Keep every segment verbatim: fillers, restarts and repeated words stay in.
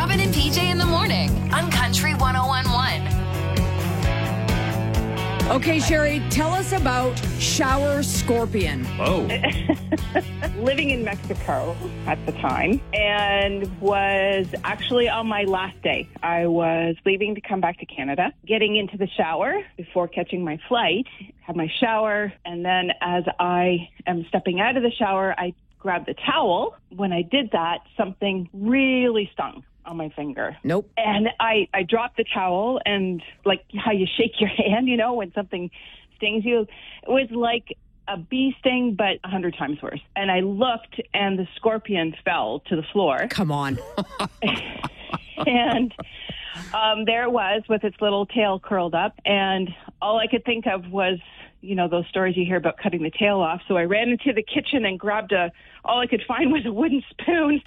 Robin and P J in the morning on Country one oh one point one. Okay, Sherry, tell us about Shower Scorpion. Oh. Living in Mexico at the time and was actually on my last day. I was leaving to come back to Canada, getting into the shower before catching my flight, had my shower, and then as I am stepping out of the shower, I grabbed the towel. When I did that, something really stung on my finger. Nope. And I, I dropped the towel, and like how you shake your hand, you know, when something stings you, it was like a bee sting, but a hundred times worse. And I looked, and the scorpion fell to the floor. Come on. And um, there it was with its little tail curled up. And all I could think of was, you know, those stories you hear about cutting the tail off. So I ran into the kitchen and grabbed a, all I could find was a wooden spoon.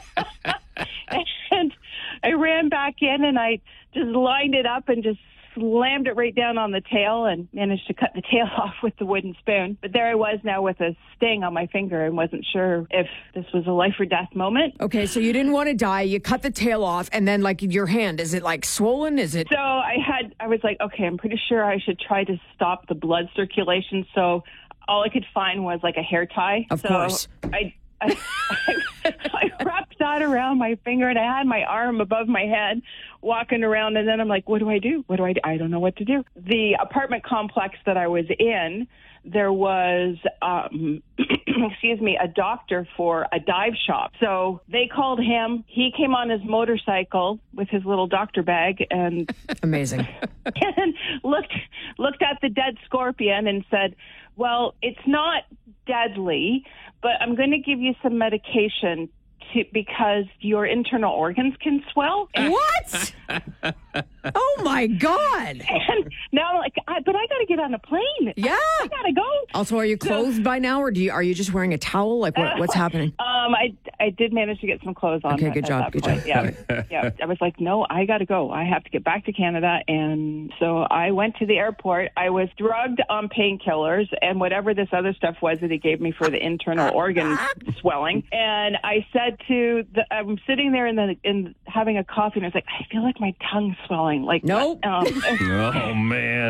And I ran back in and I just lined it up and just slammed it right down on the tail and managed to cut the tail off with the wooden spoon. But there I was now with a sting on my finger and wasn't sure if this was a life or death moment. Okay, so you didn't want to die. You cut the tail off, and then, like, your hand, is it, like, swollen? Is it... So I had, I was like, okay, I'm pretty sure I should try to stop the blood circulation. So all I could find was, like, a hair tie. Of so course. I... I, I, I wrapped that around my finger and I had my arm above my head walking around, and then I'm like, what do I do? What do I do? I don't know what to do. The apartment complex that I was in, there was, um, excuse me, a doctor for a dive shop. So they called him. He came on his motorcycle with his little doctor bag and Amazing. and looked looked at the dead scorpion and said, well, it's not deadly, but I'm going to give you some medication to, because your internal organs can swell. What? Oh, my God. And now I'm like, I, but I got to get on a plane. Yeah. I got to go. Also, are you clothed by now, or do you, are you just wearing a towel? Like, what, what's happening? Um, I I did manage to get some clothes on. Okay, at- good at job, that good point. job. Yeah, yeah. I was like, no, I got to go. I have to get back to Canada, and so I went to the airport. I was drugged on painkillers and whatever this other stuff was that he gave me for the internal organ swelling. And I said to the, I'm sitting there in the in having a coffee, and I was like, I feel like my tongue's swelling. Like, Nope. Um, Oh, man.